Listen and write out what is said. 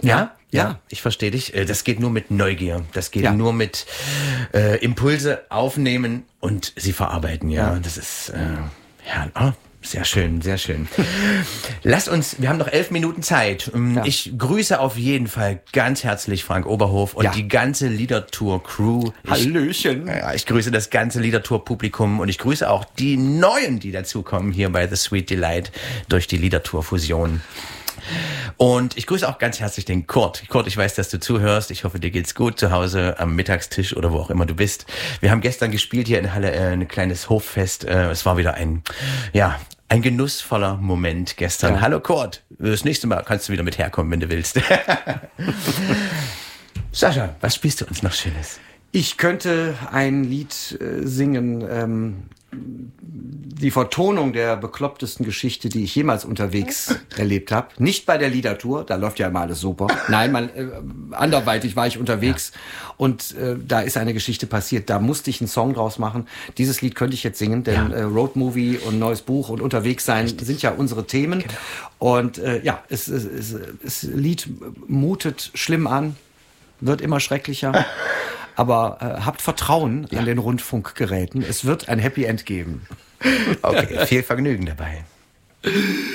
Ja, ich verstehe dich. Das geht nur mit Neugier. Das geht nur mit Impulse aufnehmen und sie verarbeiten. Ja. Das ist sehr schön, sehr schön. Lasst uns, wir haben noch 11 Minuten Zeit. Ich grüße auf jeden Fall ganz herzlich Frank Oberhof und die ganze Liedertour-Crew. Hallöchen. Ich grüße das ganze Liedertour-Publikum und ich grüße auch die Neuen, die dazukommen hier bei The Sweet Delight durch die Liedertour-Fusion. Und ich grüße auch ganz herzlich den Kurt. Kurt, ich weiß, dass du zuhörst. Ich hoffe, dir geht's gut zu Hause am Mittagstisch oder wo auch immer du bist. Wir haben gestern gespielt hier in Halle, ein kleines Hoffest. Es war wieder ein genussvoller Moment gestern. Hallo Kurt, das nächste Mal kannst du wieder mit herkommen, wenn du willst. Sascha, was spielst du uns noch Schönes? Ich könnte ein Lied singen, die Vertonung der beklopptesten Geschichte, die ich jemals unterwegs erlebt habe. Nicht bei der Liedertour, da läuft ja immer alles super. Nein, anderweitig war ich unterwegs und da ist eine Geschichte passiert, da musste ich einen Song draus machen. Dieses Lied könnte ich jetzt singen, denn Roadmovie und neues Buch und unterwegs sein sind ja unsere Themen. Genau. Und das Lied mutet schlimm an, wird immer schrecklicher. Aber habt Vertrauen an den Rundfunkgeräten. Es wird ein Happy End geben. Okay, viel Vergnügen dabei.